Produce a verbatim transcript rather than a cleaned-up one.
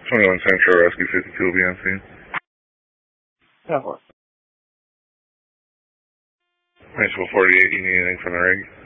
twenty-one Central, Rescue fifty-two will be on scene. That works. Municipal forty-eight, you need anything from the rig?